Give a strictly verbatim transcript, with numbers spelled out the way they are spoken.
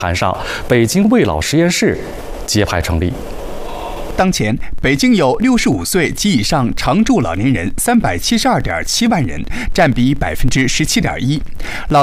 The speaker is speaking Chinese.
函上，北京卫老实验室揭牌成立。 当前，北京有六十五岁及以上常住老年人三百七十二点七万人，占比百分之十七点一。老